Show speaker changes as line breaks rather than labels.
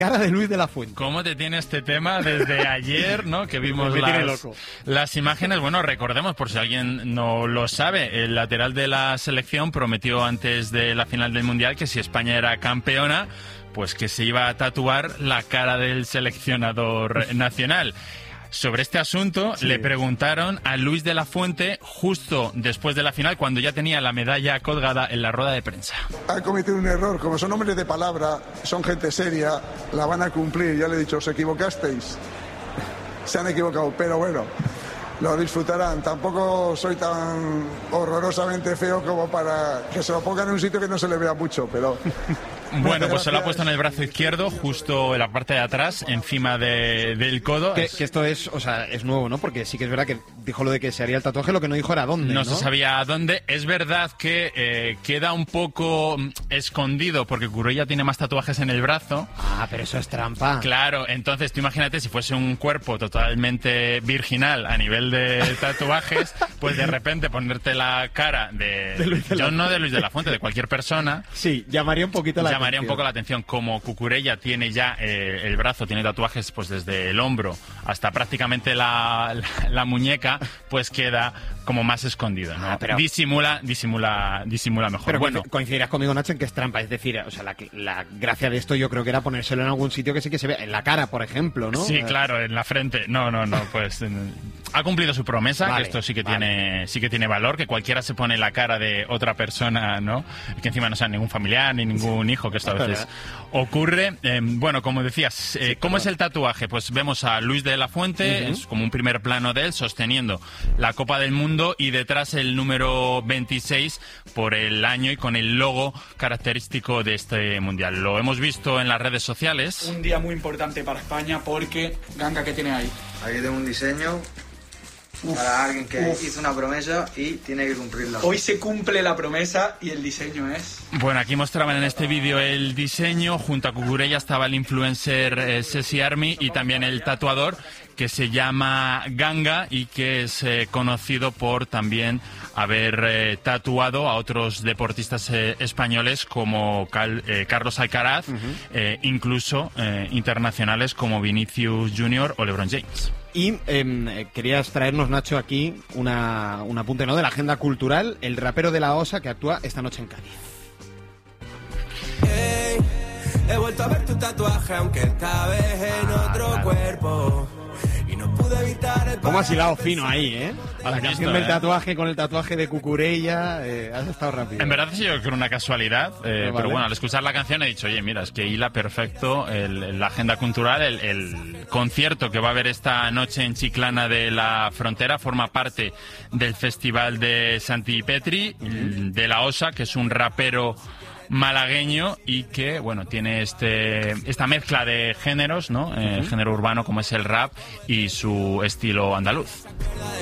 cara de Luis de la Fuente.
¿Cómo te tiene este tema desde ayer, ¿no? Que vimos las imágenes? Bueno, recordemos, por si alguien no lo sabe, el lateral de la selección prometió antes de la final del Mundial que si España era campeona, pues que se iba a tatuar la cara del seleccionador nacional. Sobre este asunto le preguntaron a Luis de la Fuente justo después de la final, cuando ya tenía la medalla colgada en la rueda de prensa.
Ha cometido un error, como son hombres de palabra, son gente seria, la van a cumplir. Ya le he dicho, os equivocasteis, se han equivocado, pero bueno, lo disfrutarán. Tampoco soy tan horrorosamente feo como para que se lo pongan en un sitio que no se le vea mucho, pero...
Bueno, pues se lo ha puesto en el brazo izquierdo, justo en la parte de atrás, encima del codo.
Que esto es, o sea, es nuevo, ¿no? Porque sí que es verdad que dijo lo de que se haría el tatuaje, lo que no dijo era dónde, ¿no?
No se sabía dónde. Es verdad que queda un poco escondido, porque Cucurella tiene más tatuajes en el brazo.
Ah, pero eso es trampa.
Claro, entonces tú imagínate si fuese un cuerpo totalmente virginal a nivel de tatuajes, pues de repente ponerte la cara de Luis de la Fuente, de cualquier persona.
Sí, llamaría un poquito la
llamaría un poco la atención. Como Cucurella tiene ya el brazo, tiene tatuajes pues desde el hombro hasta prácticamente la muñeca, pues queda como más escondido, ¿no?
Pero
disimula mejor.
Pero
bueno,
coincidirás conmigo, Nacho, en que es trampa. Es decir, o sea, la gracia de esto yo creo que era ponérselo en algún sitio que sí que se vea. En la cara, por ejemplo, ¿no?
Sí, claro, en la frente. No, pues ha cumplido su promesa, que esto sí que tiene valor, que cualquiera se pone la cara de otra persona, ¿no? Que encima no sea ningún familiar ni ningún hijo, que esto a veces ocurre. Bueno, como decías, ¿cómo es el tatuaje? Pues vemos a Luis de la Fuente, es como un primer plano de él sosteniendo la Copa del Mundo y detrás el número 26 por el año y con el logo característico de este Mundial. Lo hemos visto en las redes sociales.
Un día muy importante para España porque, Ganga, ¿qué tiene ahí?
Aquí tengo un diseño para alguien que hizo una promesa y tiene que cumplirla.
Hoy se cumple la promesa y el diseño es...
Bueno, aquí mostraban en este vídeo el diseño. Junto a Cucurella estaba el influencer Ceci Army y también el tatuador, que se llama Ganga y que es conocido por también haber tatuado a otros deportistas españoles como Carlos Alcaraz, incluso internacionales como Vinicius Junior o LeBron James.
Y querías traernos, Nacho, aquí un apunte, ¿no?, de la agenda cultural, el rapero de La Osa que actúa esta noche en Cádiz.
Hey, he vuelto a ver tu tatuaje, aunque esta vez en otro cuerpo. Y no pude evitar el...
¿Cómo has hilado fino ahí, eh? A la canción del tatuaje con el tatuaje de Cucurella, has estado rápido.
En verdad sí, yo creo una casualidad, pero bueno, al escuchar la canción he dicho, oye, mira, es que hila perfecto la agenda cultural, el concierto que va a haber esta noche en Chiclana de la Frontera, forma parte del Festival de Santi Petri, de La Osa, que es un rapero malagueño y que, bueno, tiene esta mezcla de géneros, ¿no? Género urbano como es el rap y su estilo andaluz.